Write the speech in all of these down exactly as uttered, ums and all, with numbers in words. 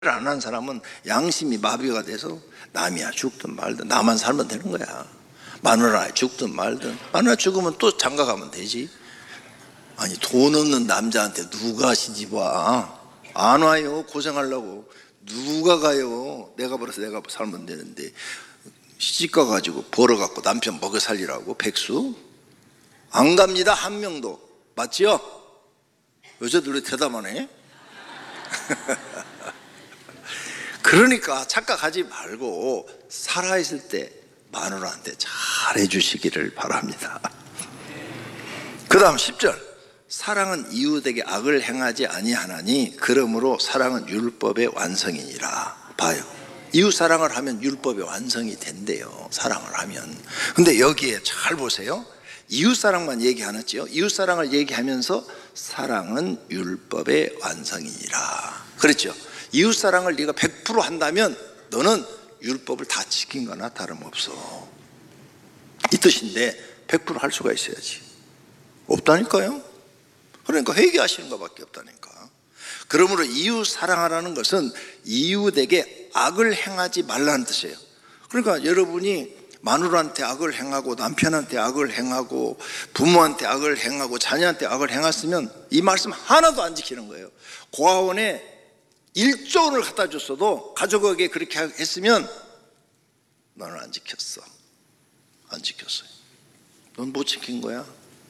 안 한 사람은 양심이 마비가 돼서 남이야 죽든 말든 나만 살면 되는 거야. 마누라 죽든 말든, 마누라 죽으면 또 장가 가면 되지. 아니, 돈 없는 남자한테 누가 시집 와? 안 와요. 고생하려고. 누가 가요? 내가 벌어서 내가 살면 되는데 시집 가가지고 벌어갖고 남편 먹여 살리라고. 백수? 안 갑니다. 한 명도. 맞지요? 여자들이 대답하네. 그러니까 착각하지 말고 살아있을 때 마누라한테 잘해 주시기를 바랍니다. 그 다음 십 절, 사랑은 이웃에게 악을 행하지 아니하나니 그러므로 사랑은 율법의 완성이니라. 봐요, 이웃 사랑을 하면 율법의 완성이 된대요. 사랑을 하면. 근데 여기에 잘 보세요. 이웃 사랑만 얘기 안 했지요. 이웃 사랑을 얘기하면서 사랑은 율법의 완성이니라 그랬죠. 이웃 사랑을 네가 백 퍼센트 한다면 너는 율법을 다 지킨 거나 다름없어, 이 뜻인데 백 퍼센트 할 수가 있어야지. 없다니까요. 그러니까 회개하시는 것밖에 없다니까. 그러므로 이웃 사랑하라는 것은 이웃에게 악을 행하지 말라는 뜻이에요. 그러니까 여러분이 마누라한테 악을 행하고 남편한테 악을 행하고 부모한테 악을 행하고 자녀한테 악을 행했으면 이 말씀 하나도 안 지키는 거예요. 고아원에 일조 원을 갖다 줬어도 가족에게 그렇게 했으면 너는 안 지켰어. 안 지켰어요. 넌 못 지킨 거야.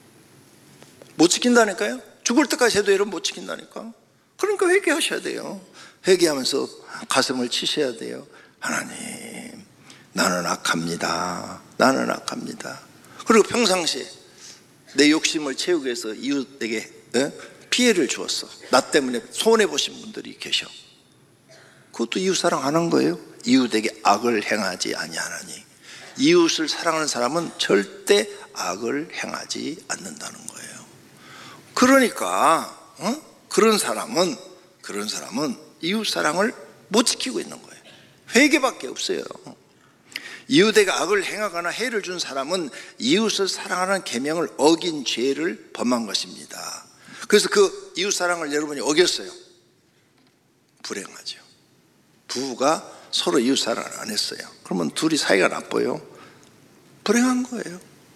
못 지킨다니까요. 죽을 때까지 해도 이러면 못 지킨다니까. 그러니까 회개하셔야 돼요. 회개하면서 가슴을 치셔야 돼요. 하나님, 나는 악합니다. 나는 악합니다. 그리고 평상시에 내 욕심을 채우기 위해서 이웃에게 에? 피해를 주었어. 나 때문에 손해보신 분들이 계셔. 그것도 이웃 사랑 안 한 거예요. 이웃에게 악을 행하지 아니하나니. 이웃을 사랑하는 사람은 절대 악을 행하지 않는다는 거예요. 그러니까 어? 그런 사람은 그런 사람은 이웃 사랑을 못 지키고 있는 거예요. 회개밖에 없어요. 이웃에게 악을 행하거나 해를 준 사람은 이웃을 사랑하는 계명을 어긴 죄를 범한 것입니다. 그래서 그 이웃 사랑을 여러분이 어겼어요. 불행하죠. 부부가 서로 이웃 사랑을 안 했어요. 그러면 둘이 사이가 나빠요. 불행한 거예요.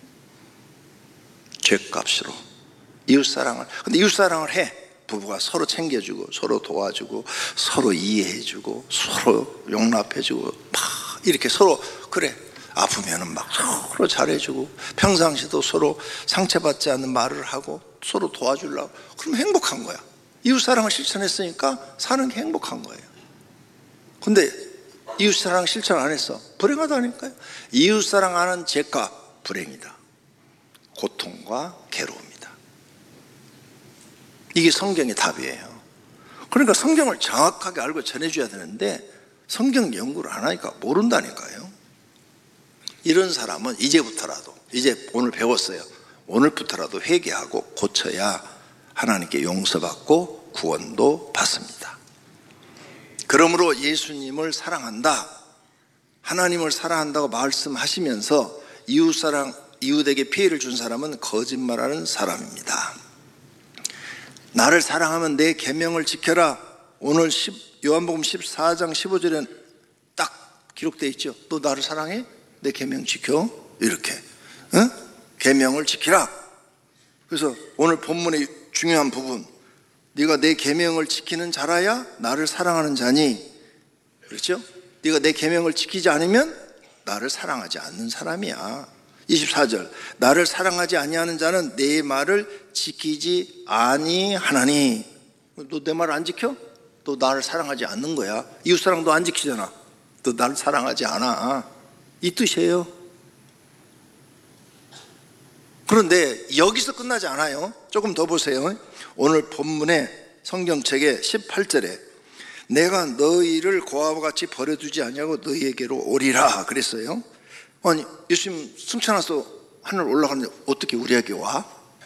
죄값으로 이웃 사랑을. 근데 이웃 사랑을 해. 부부가 서로 챙겨주고 서로 도와주고 서로 이해해주고 서로 용납해주고 막 이렇게 서로 그래. 아프면은 막 서로 잘해주고 평상시도 서로 상처받지 않는 말을 하고 서로 도와주려고. 그럼 행복한 거야. 이웃사랑을 실천했으니까 사는 게 행복한 거예요. 근데 이웃사랑 실천 안 했어. 불행하다니까요. 이웃사랑 하는 죄값 불행이다. 고통과 괴로움이다. 이게 성경의 답이에요. 그러니까 성경을 정확하게 알고 전해줘야 되는데 성경 연구를 안 하니까 모른다니까요. 이런 사람은 이제부터라도, 이제 오늘 배웠어요. 오늘부터라도 회개하고 고쳐야 하나님께 용서받고 구원도 받습니다. 그러므로 예수님을 사랑한다, 하나님을 사랑한다고 말씀하시면서 이웃사랑, 이웃에게 피해를 준 사람은 거짓말하는 사람입니다. 나를 사랑하면 내 계명을 지켜라. 오늘 요한복음 십사 장 십오 절에 딱 기록되어 있죠. 너 나를 사랑해? 내 계명 지켜. 이렇게 응? 계명을 지키라. 그래서 오늘 본문의 중요한 부분, 네가 내 계명을 지키는 자라야 나를 사랑하는 자니. 그렇죠? 네가 내 계명을 지키지 않으면 나를 사랑하지 않는 사람이야. 이십사 절, 나를 사랑하지 아니하는 자는 내 말을 지키지 아니하나니. 너 내 말을 안 지켜? 너 나를 사랑하지 않는 거야. 이웃사랑도 안 지키잖아. 너 나를 사랑하지 않아. 이 뜻이에요. 그런데 여기서 끝나지 않아요. 조금 더 보세요. 오늘 본문의 성경책의 십팔 절에 내가 너희를 고아와 같이 버려두지 아니하고 너희에게로 오리라 그랬어요. 아니, 예수님 승천해서 하늘 올라가는데 어떻게 우리에게 와?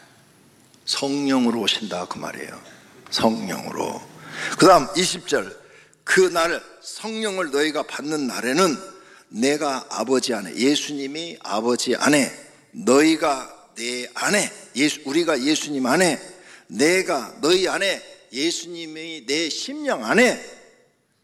성령으로 오신다 그 말이에요. 성령으로. 그 다음 이십 절, 그 날 성령을 너희가 받는 날에는 내가 아버지 안에, 예수님이 아버지 안에, 너희가 내 안에, 예수, 우리가 예수님 안에, 내가 너희 안에, 예수님이 내 심령 안에